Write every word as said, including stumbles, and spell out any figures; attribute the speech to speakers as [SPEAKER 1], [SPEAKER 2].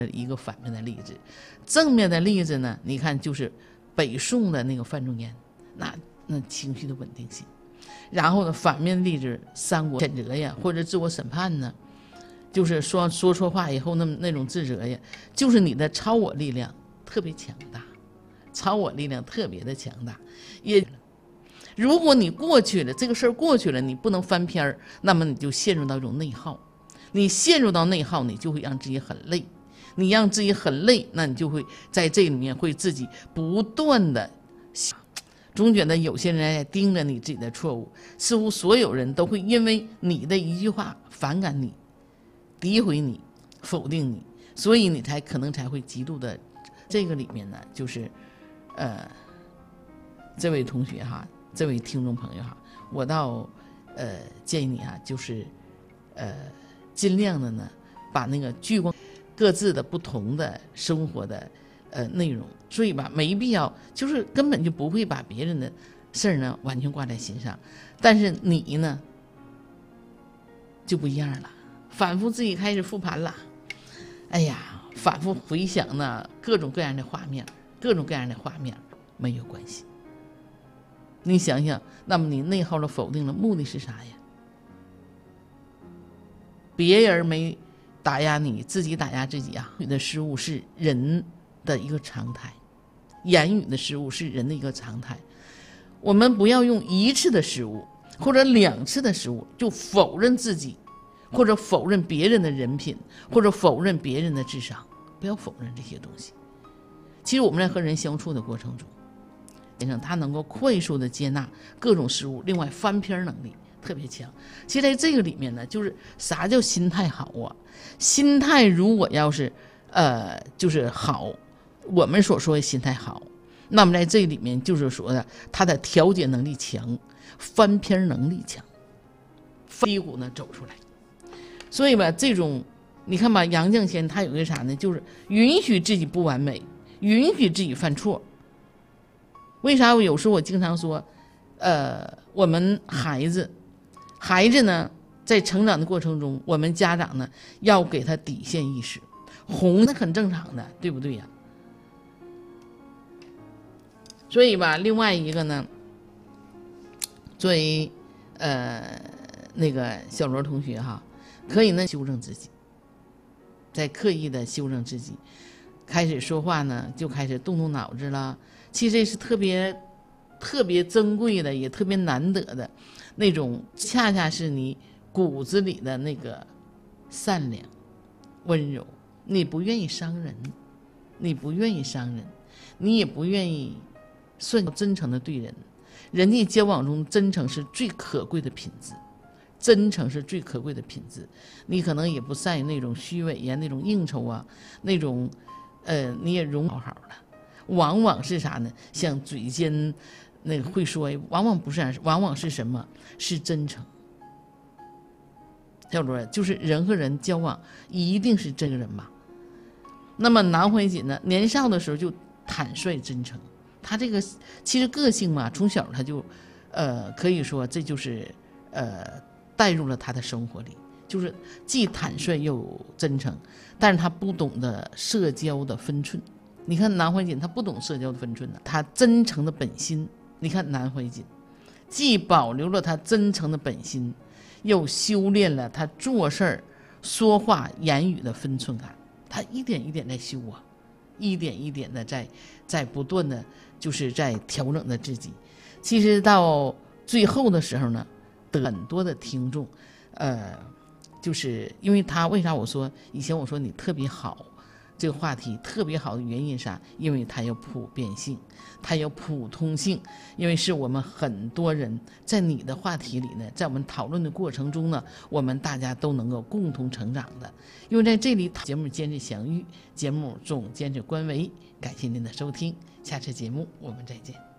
[SPEAKER 1] 一个反面的例子。正面的例子呢，你看就是北宋的那个范仲淹，那那情绪的稳定性。然后呢，反面的例子，三国谴责呀，或者自我审判呢，就是说说错话以后那那种自责呀，就是你的超我力量特别强大，超我力量特别的强大。也如果你过去了，这个事儿过去了，你不能翻篇儿，那么你就陷入到一种内耗。你陷入到内耗，你就会让自己很累。你让自己很累，那你就会在这里面会自己不断的想，总觉得有些人在盯着你自己的错误，似乎所有人都会因为你的一句话反感你、诋毁你、否定你，所以你才可能才会极度的。这个里面呢，就是呃，这位同学哈，这位听众朋友哈，我倒呃建议你啊，就是呃尽量的呢，把那个聚光各自的不同的生活的呃内容，所以吧，没必要，就是根本就不会把别人的事儿呢完全挂在心上，但是你呢就不一样了，反复自己开始复盘了，哎呀，反复回想呢各种各样的画面，各种各样的画面没有关系。你想想，那么你内耗了、否定了，目的是啥呀？别人没打压你，自己打压自己啊！你的失误是人的一个常态，言语的失误是人的一个常态。我们不要用一次的失误或者两次的失误就否认自己，或者否认别人的人品，或者否认别人的智商，不要否认这些东西。其实我们在和人相处的过程中，他能够快速的接纳各种事物，另外翻篇能力特别强。其实在这个里面呢，就是啥叫心态好啊？心态如果要是呃就是好，我们所说的心态好，那么在这里面就是说的他的调节能力强，翻篇能力强，低谷呢走出来。所以吧，这种你看吧，杨绛先他有个啥呢，就是允许自己不完美，允许自己犯错。为啥我有时候我经常说呃我们孩子孩子呢在成长的过程中，我们家长呢要给他底线意识，红那很正常的，对不对呀？所以吧，另外一个呢，作为呃那个小罗同学哈，可以呢修正自己，在刻意的修正自己，开始说话呢就开始动动脑子了。其实这是特别特别珍贵的，也特别难得的那种，恰恰是你骨子里的那个善良温柔。你不愿意伤人，你不愿意伤人，你也不愿意顺真诚的对人。人际交往中，真诚是最可贵的品质，真诚是最可贵的品质。你可能也不善于那种虚伪呀，那种应酬啊，那种呃你也容好好的，往往是啥呢？像嘴尖那个会说，往往不是，往往是什么？是真诚。小罗，就是人和人交往一定是真人吧？那么南怀瑾呢，年少的时候就坦率真诚，他这个其实个性嘛，从小他就呃可以说这就是呃带入了他的生活里，就是既坦率又真诚，但是他不懂得社交的分寸。你看南怀瑾他不懂社交的分寸呢，他真诚的本心。你看南怀瑾既保留了他真诚的本心，又修炼了他做事儿说话言语的分寸感，他一点一点在修啊，一点一点的在在不断的就是在调整着自己。其实到最后的时候呢，得很多的听众呃就是因为他为啥我说以前我说你特别好，这个话题特别好的原因啥？因为它有普遍性，它有普通性，因为是我们很多人在你的话题里呢，在我们讨论的过程中呢，我们大家都能够共同成长的。因为在这里节目坚持相遇，节目总坚持关维，感谢您的收听，下次节目我们再见。